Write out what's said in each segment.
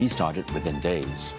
restarted within days.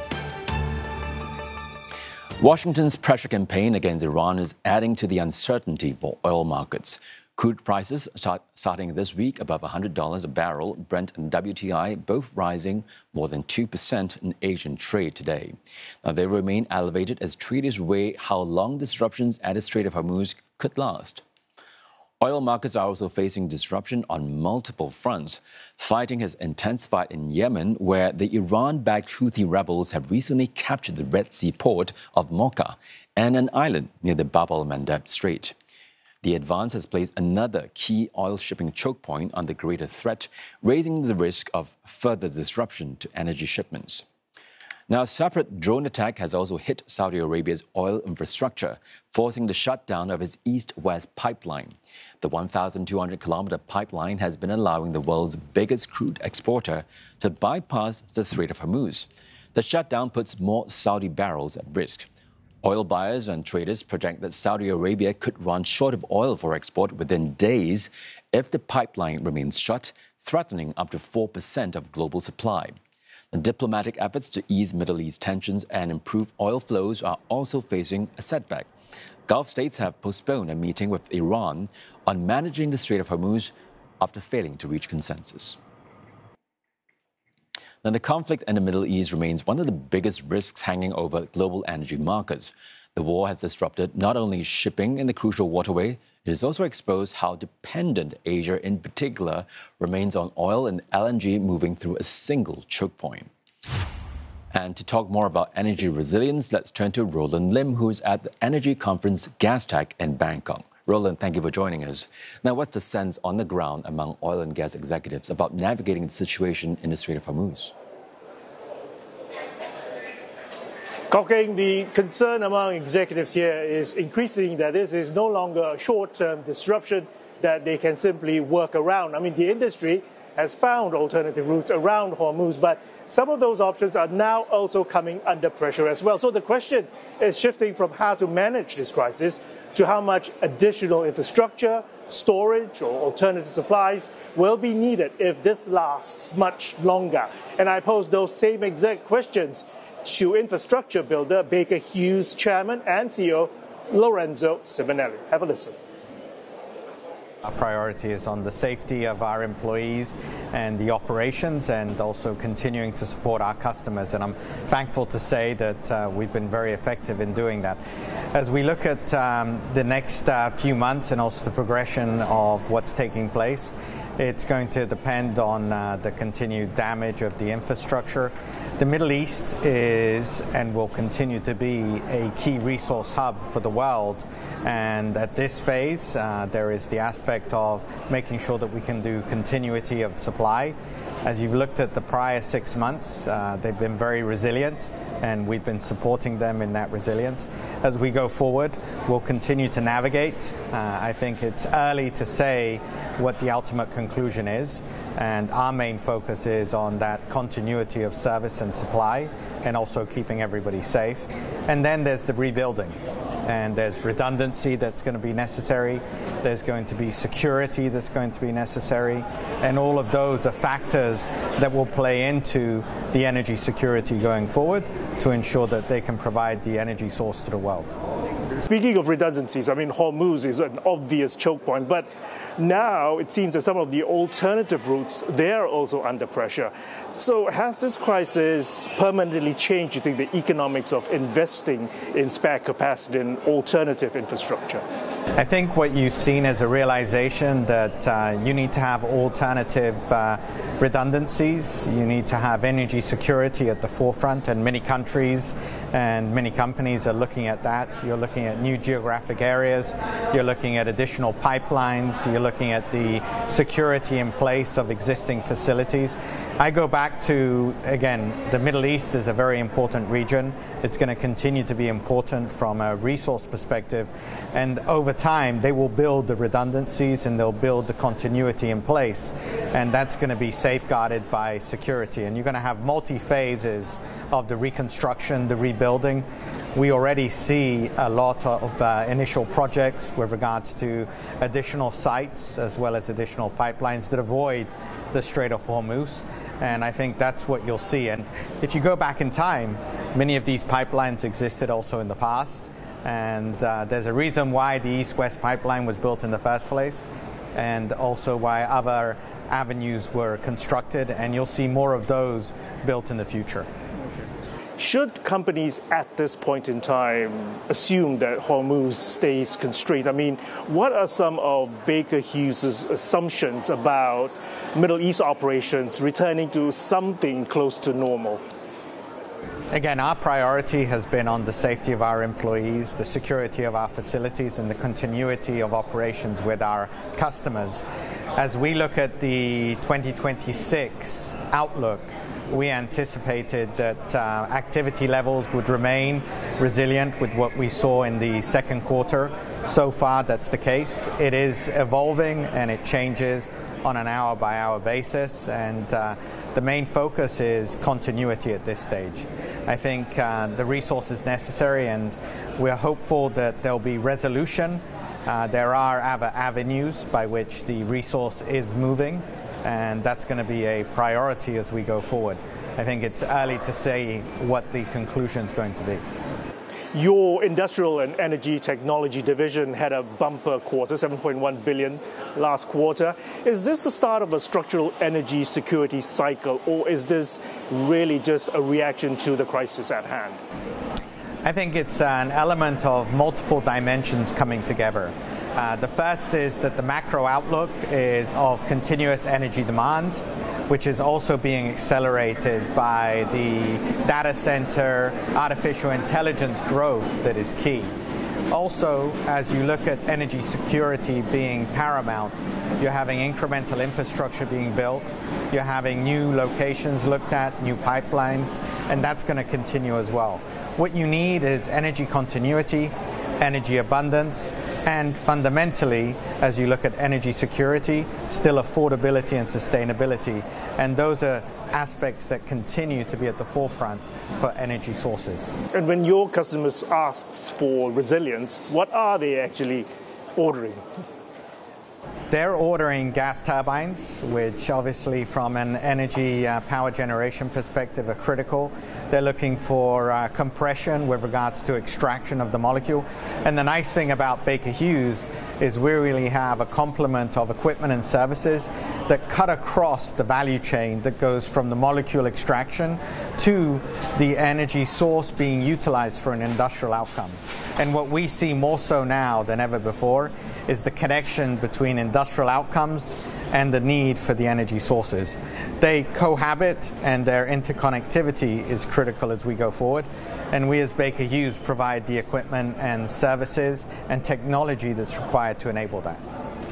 Washington's pressure campaign against Iran is adding to the uncertainty for oil markets. Crude prices starting this week above $100 a barrel, Brent and WTI both rising more than 2% in Asian trade today. Now, they remain elevated as traders weigh how long disruptions at the Strait of Hormuz could last. Oil markets are also facing disruption on multiple fronts. Fighting has intensified in Yemen, where the Iran-backed Houthi rebels have recently captured the Red Sea port of Mocha and an island near the Bab el-Mandeb Strait. The advance has placed another key oil shipping choke point under greater threat, raising the risk of further disruption to energy shipments. Now, a separate drone attack has also hit Saudi Arabia's oil infrastructure, forcing the shutdown of its east-west pipeline. The 1,200-kilometer pipeline has been allowing the world's biggest crude exporter to bypass the Strait of Hormuz. The shutdown puts more Saudi barrels at risk. Oil buyers and traders project that Saudi Arabia could run short of oil for export within days if the pipeline remains shut, threatening up to 4% of global supply. The diplomatic efforts to ease Middle East tensions and improve oil flows are also facing a setback. Gulf states have postponed a meeting with Iran on managing the Strait of Hormuz after failing to reach consensus. Now, the conflict in the Middle East remains one of the biggest risks hanging over global energy markets. The war has disrupted not only shipping in the crucial waterway, it has also exposed how dependent Asia in particular remains on oil and LNG moving through a single choke point. And to talk more about energy resilience, let's turn to Roland Lim, who's at the energy conference Gastech in Bangkok. Roland, thank you for joining us. Now, what's the sense on the ground among oil and gas executives about navigating the situation in the Strait of Hormuz? Kok Keng, the concern among executives here is increasing that this is no longer a short-term disruption that they can simply work around. I mean, the industry has found alternative routes around Hormuz, but some of those options are now also coming under pressure as well. So the question is shifting from how to manage this crisis to how much additional infrastructure, storage, or alternative supplies will be needed if this lasts much longer. And I pose those same exact questions to infrastructure builder Baker Hughes chairman and CEO Lorenzo Simonelli. Have a listen. Our priority is on the safety of our employees and the operations, and also continuing to support our customers. And I'm thankful to say that we've been very effective in doing that. As we look at the next few months and also the progression of what's taking place, it's going to depend on the continued damage of the infrastructure. The Middle East is and will continue to be a key resource hub for the world. And at this phase, there is the aspect of making sure that we can do continuity of supply. As you've looked at the prior 6 months, they've been very resilient, and we've been supporting them in that resilience. As we go forward, we'll continue to navigate. I think it's early to say what the ultimate conclusion is, and our main focus is on that continuity of service and supply, and also keeping everybody safe. And then there's the rebuilding. And there's redundancy that's going to be necessary. There's going to be security that's going to be necessary. And all of those are factors that will play into the energy security going forward to ensure that they can provide the energy source to the world. Speaking of redundancies, I mean, Hormuz is an obvious choke point, but now it seems that some of the alternative routes, they're also under pressure. So has this crisis permanently changed, you think, the economics of investing in spare capacity and alternative infrastructure? I think what you've seen is a realization that you need to have alternative redundancies. You need to have energy security at the forefront, and many countries and many companies are looking at that. You're looking at new geographic areas. You're looking at additional pipelines. You're looking at the security in place of existing facilities. I go back to, again, the Middle East is a very important region. It's going to continue to be important from a resource perspective. And over time, they will build the redundancies and they'll build the continuity in place. And that's going to be safeguarded by security. And you're going to have multi-phases of the reconstruction, the rebuilding. We already see a lot of initial projects with regards to additional sites as well as additional pipelines that avoid the Strait of Hormuz. And I think that's what you'll see. And if you go back in time, many of these pipelines existed also in the past. And there's a reason why the East-West pipeline was built in the first place, and also why other avenues were constructed. And you'll see more of those built in the future. Should companies at this point in time assume that Hormuz stays constrained? I mean, what are some of Baker Hughes's assumptions about Middle East operations returning to something close to normal? Again, our priority has been on the safety of our employees, the security of our facilities, and the continuity of operations with our customers. As we look at the 2026 outlook, we anticipated that activity levels would remain resilient with what we saw in the second quarter. So far, that's the case. It is evolving and it changes on an hour-by-hour basis, and the main focus is continuity at this stage. I think the resource is necessary, and we're hopeful that there'll be resolution. There are other avenues by which the resource is moving, and that's going to be a priority as we go forward. I think it's early to say what the conclusion is going to be. Your Industrial and Energy Technology division had a bumper quarter, $7.1 billion last quarter. Is this the start of a structural energy security cycle, or is this really just a reaction to the crisis at hand? I think it's an element of multiple dimensions coming together. The first is that the macro outlook is of continuous energy demand, which is also being accelerated by the data center, artificial intelligence growth that is key. Also, as you look at energy security being paramount, you're having incremental infrastructure being built, you're having new locations looked at, new pipelines, and that's going to continue as well. What you need is energy continuity, energy abundance, and fundamentally, as you look at energy security, still affordability and sustainability. And those are aspects that continue to be at the forefront for energy sources. And when your customers ask for resilience, what are they actually ordering? They're ordering gas turbines, which obviously from an energy power generation perspective are critical. They're looking for compression with regards to extraction of the molecule. And the nice thing about Baker Hughes is we really have a complement of equipment and services that cut across the value chain that goes from the molecule extraction to the energy source being utilized for an industrial outcome. And what we see more so now than ever before is the connection between industrial outcomes and the need for the energy sources. They cohabit, and their interconnectivity is critical as we go forward. And we as Baker Hughes provide the equipment and services and technology that's required to enable that.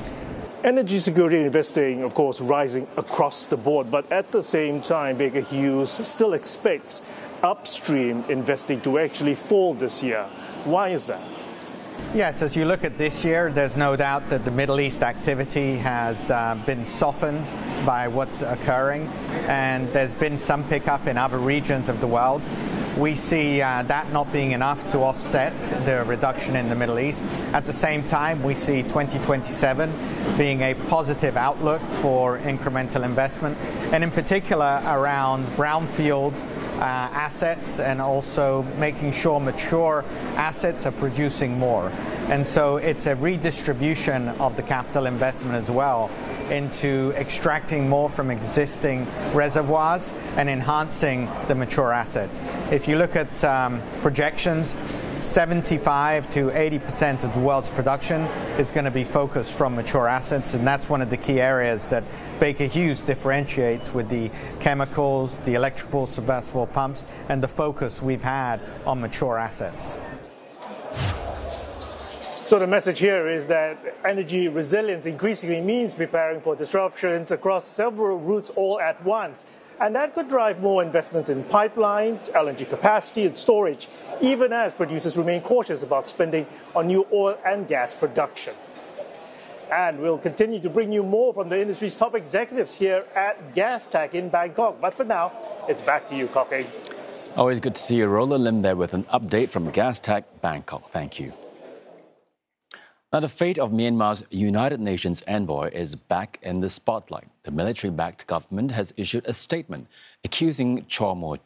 Energy security investing, of course, rising across the board, but at the same time, Baker Hughes still expects upstream investing to actually fall this year. Why is that? Yes, as you look at this year, there's no doubt that the Middle East activity has been softened by what's occurring, and there's been some pickup in other regions of the world. We see that not being enough to offset the reduction in the Middle East. At the same time, we see 2027 being a positive outlook for incremental investment, and in particular around brownfield assets, and also making sure mature assets are producing more. And so it's a redistribution of the capital investment as well into extracting more from existing reservoirs and enhancing the mature assets. If you look at projections, 75 to 80% of the world's production is going to be focused from mature assets, and that's one of the key areas that Baker Hughes differentiates with the chemicals, the electrical submersible pumps, and the focus we've had on mature assets. So the message here is that energy resilience increasingly means preparing for disruptions across several routes all at once. And that could drive more investments in pipelines, LNG capacity, and storage, even as producers remain cautious about spending on new oil and gas production. And we'll continue to bring you more from the industry's top executives here at Gastech in Bangkok. But for now, it's back to you, Kok Eng. Always good to see you, Roland Lim, there with an update from Gastech Bangkok. Thank you. Now, the fate of Myanmar's United Nations envoy is back in the spotlight. The military-backed government has issued a statement accusing Chor Mo